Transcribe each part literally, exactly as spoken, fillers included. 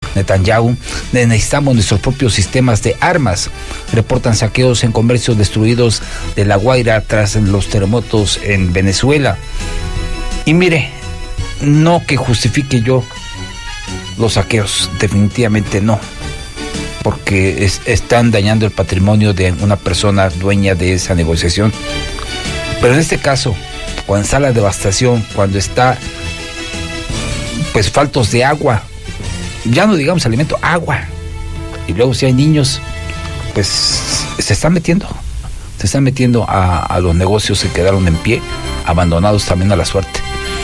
Netanyahu, necesitamos nuestros propios sistemas de armas. Reportan saqueos en comercios destruidos de La Guaira tras los terremotos en Venezuela. Y mire, no que justifique yo los saqueos, definitivamente no, porque es, están dañando el patrimonio de una persona dueña de esa negociación. Pero en este caso, cuando está la devastación, cuando está pues faltos de agua, ya no digamos alimento, agua, y luego si hay niños, pues se están metiendo, se están metiendo a, a los negocios que quedaron en pie, abandonados también a la suerte.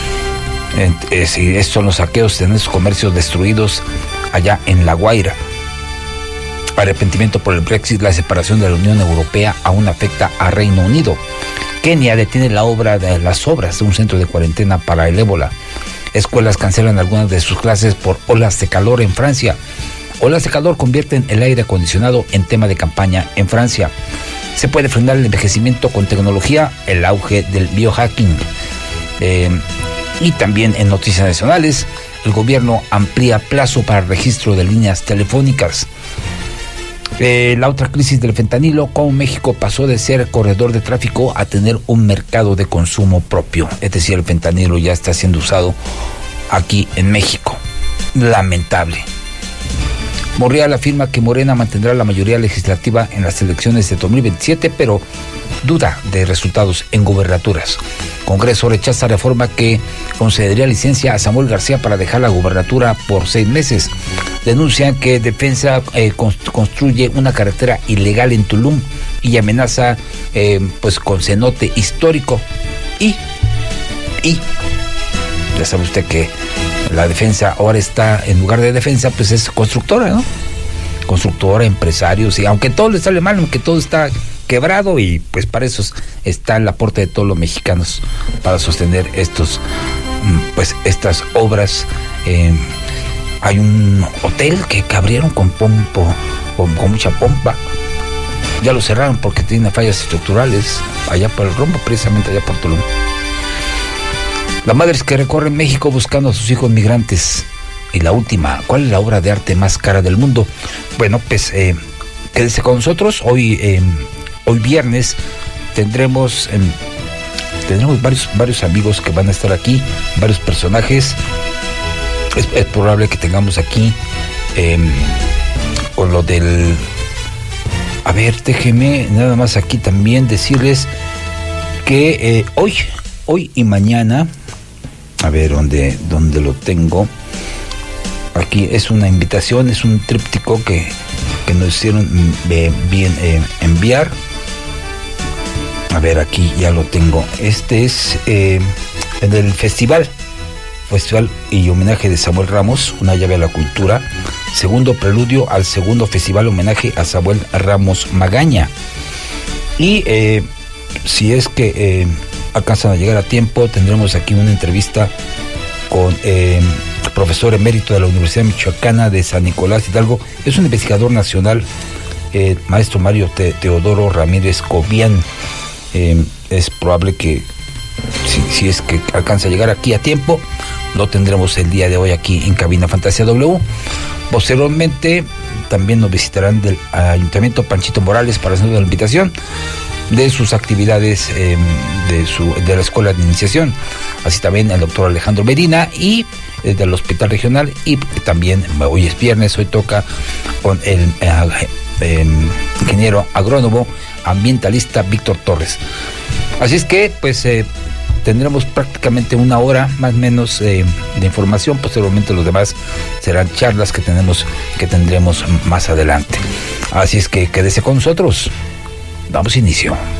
Eh, si estos son los saqueos de esos comercios destruidos allá en La Guaira. Arrepentimiento por el Brexit, la separación de la Unión Europea aún afecta a Reino Unido. Kenia detiene la obra de las obras de un centro de cuarentena para el ébola. Escuelas cancelan algunas de sus clases por olas de calor en Francia. Olas de calor convierten el aire acondicionado en tema de campaña en Francia. Se puede frenar el envejecimiento con tecnología, el auge del biohacking. Eh, y también en noticias nacionales, el gobierno amplía plazo para registro de líneas telefónicas. Eh, la otra crisis del fentanilo, cómo México pasó de ser corredor de tráfico a tener un mercado de consumo propio. Es decir, el fentanilo ya está siendo usado aquí en México. Lamentable. Monreal afirma que Morena mantendrá la mayoría legislativa en las elecciones de dos mil veintisiete, pero duda de resultados en gubernaturas. Congreso rechaza reforma que concedería licencia a Samuel García para dejar la gubernatura por seis meses. Denuncian que Defensa eh, construye una carretera ilegal en Tulum y amenaza eh, pues con cenote histórico. Y, y, ya sabe usted que la Defensa ahora está, en lugar de Defensa, pues es constructora, ¿no? Constructora, empresarios, y aunque todo le sale mal, aunque todo está quebrado, y pues para eso está el aporte de todos los mexicanos para sostener estos, pues estas obras. Eh, hay un hotel que, que abrieron con pompo, con, con mucha pompa. Ya lo cerraron porque tiene fallas estructurales allá por el Rombo, precisamente allá por Tulum. Las madres que recorren México buscando a sus hijos migrantes. Y la última, ¿cuál es la obra de arte más cara del mundo? Bueno, pues eh, quédese con nosotros. Hoy, eh, hoy viernes tendremos, eh, tendremos varios, varios amigos que van a estar aquí, varios personajes. Es, es probable que tengamos aquí eh, con lo del... A ver, déjeme nada más aquí también decirles que eh, hoy, hoy y mañana, a ver dónde, dónde lo tengo. Aquí es una invitación, es un tríptico que, que nos hicieron eh, bien eh, enviar. A ver, aquí ya lo tengo. Este es eh, en el festival, festival y homenaje de Samuel Ramos, una llave a la cultura. Segundo preludio al segundo festival homenaje a Samuel Ramos Magaña. Y eh, si es que eh, alcanzan a llegar a tiempo, tendremos aquí una entrevista con eh, el profesor emérito de la Universidad Michoacana de San Nicolás Hidalgo. Es un investigador nacional, eh, maestro Mario Te- Teodoro Ramírez Cobian. Eh, es probable que si, si es que alcanza a llegar aquí a tiempo, lo tendremos el día de hoy aquí en Cabina Fantasía W. Posteriormente también nos visitarán del Ayuntamiento Panchito Morales para hacer la invitación de sus actividades eh, de su de la Escuela de Iniciación, así también el doctor Alejandro Medina y eh, del Hospital Regional, y también hoy es viernes, hoy toca con el eh, eh, ingeniero agrónomo ambientalista Víctor Torres. Así es que pues eh, tendremos prácticamente una hora más o menos eh, de información. Posteriormente los demás serán charlas que tenemos que tendremos más adelante. Así es que quédese con nosotros. Damos inicio.